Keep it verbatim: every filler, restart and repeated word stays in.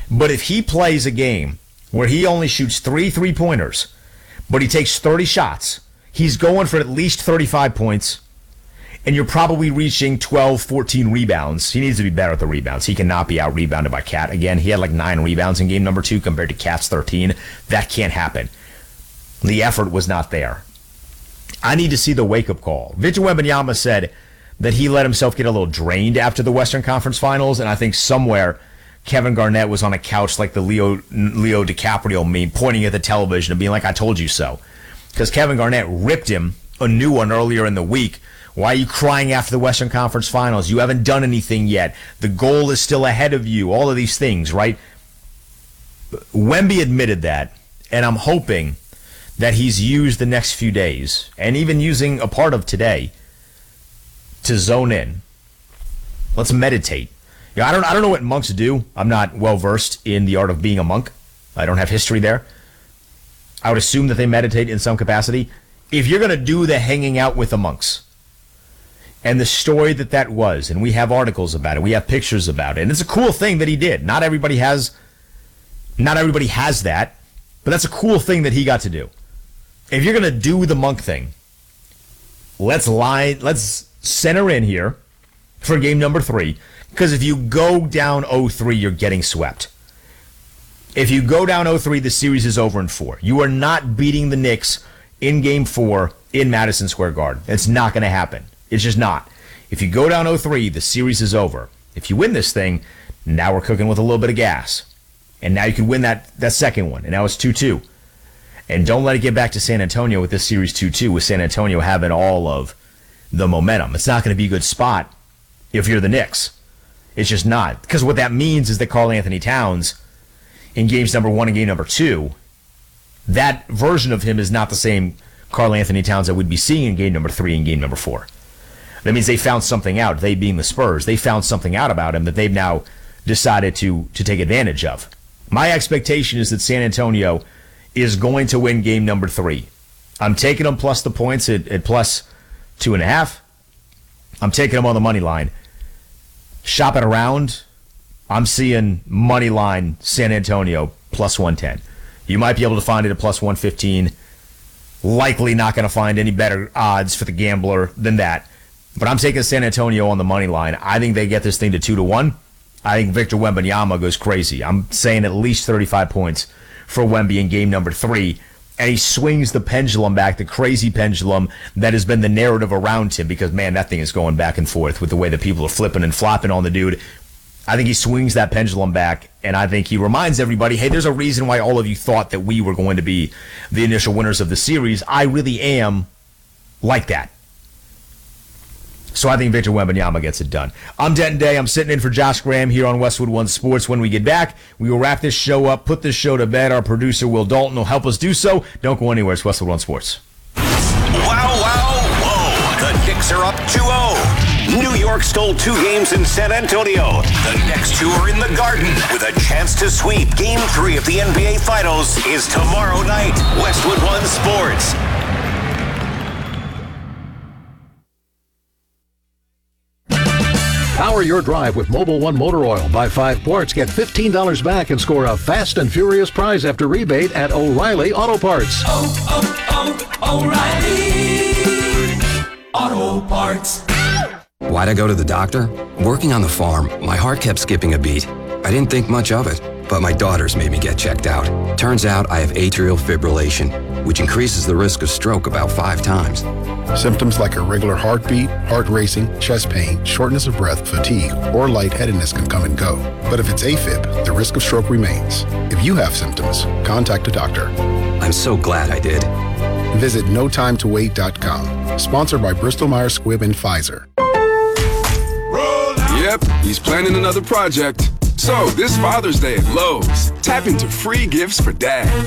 But if he plays a game where he only shoots three three-pointers, but he takes thirty shots, he's going for at least thirty-five points, and you're probably reaching twelve, fourteen rebounds. He needs to be better at the rebounds. He cannot be out-rebounded by Cat. Again, he had like nine rebounds in game number two compared to Cat's thirteen. That can't happen. The effort was not there. I need to see the wake-up call. Victor Wembanyama said that he let himself get a little drained after the Western Conference Finals, and I think somewhere Kevin Garnett was on a couch like the Leo Leo DiCaprio meme, pointing at the television and being like, I told you so. Because Kevin Garnett ripped him a new one earlier in the week. Why are you crying after the Western Conference Finals? You haven't done anything yet. The goal is still ahead of you. All of these things, right? Wemby admitted that, and I'm hoping that he's used the next few days, and even using a part of today, to zone in. Let's meditate. Yeah, I don't I don't know what monks do. I'm not well versed in the art of being a monk. I don't have history there. I would assume that they meditate in some capacity. If you're going to do the hanging out with the monks, and the story that that was, and we have articles about it, we have pictures about it, and it's a cool thing that he did. Not everybody has, not everybody has that, but that's a cool thing that he got to do. If you're going to do the monk thing, let's line, let's center in here for game number three, because if you go down oh three, you're getting swept. If you go down oh three, the series is over in four. You are not beating the Knicks in game four in Madison Square Garden. It's not going to happen. It's just not. If you go down oh three, the series is over. If you win this thing, now we're cooking with a little bit of gas. And now you can win that, that second one, and now it's two two. And don't let it get back to San Antonio with this series two two, with San Antonio having all of the momentum. It's not going to be a good spot if you're the Knicks. It's just not. Because what that means is that Karl Anthony Towns, in games number one and game number two, that version of him is not the same Karl Anthony Towns that we'd be seeing in game number three and game number four. That means they found something out, they being the Spurs. They found something out about him that they've now decided to, to take advantage of. My expectation is that San Antonio is going to win game number three. I'm taking them plus the points at, at plus two and a half. I'm taking them on the money line. Shop it around. I'm seeing money line San Antonio plus one ten. You might be able to find it at plus one fifteen. Likely not going to find any better odds for the gambler than that. But I'm taking San Antonio on the money line. I think they get this thing to two to one. I think Victor Wembanyama goes crazy. I'm saying at least thirty-five points for Wemby in game number three. And he swings the pendulum back, the crazy pendulum that has been the narrative around him, because, man, that thing is going back and forth with the way that people are flipping and flopping on the dude. I think he swings that pendulum back, and I think he reminds everybody, hey, there's a reason why all of you thought that we were going to be the initial winners of the series. I really am like that. So I think Victor Wembanyama gets it done. I'm Denton Day. I'm sitting in for Josh Graham here on Westwood One Sports. When we get back, we will wrap this show up, put this show to bed. Our producer, Will Dalton, will help us do so. Don't go anywhere. It's Westwood One Sports. Wow, wow, whoa. The Knicks are up two oh. New York stole two games in San Antonio. The next two are in the Garden with a chance to sweep. Game three of the N B A Finals is tomorrow night. Westwood One Sports. Power your drive with Mobil one Motor Oil. Buy five quarts, get fifteen dollars back, and score a fast and furious prize after rebate at O'Reilly Auto Parts. Oh, oh, oh, O'Reilly Auto Parts. Why'd I go to the doctor? Working on the farm, my heart kept skipping a beat. I didn't think much of it, but my daughters made me get checked out. Turns out I have atrial fibrillation, which increases the risk of stroke about five times. Symptoms like irregular heartbeat, heart racing, chest pain, shortness of breath, fatigue, or lightheadedness can come and go. But if it's AFib, the risk of stroke remains. If you have symptoms, contact a doctor. I'm so glad I did. Visit no time to wait dot com. Sponsored by Bristol Myers Squibb and Pfizer. Yep, he's planning another project. So, this Father's Day at Lowe's, tap into free gifts for dad.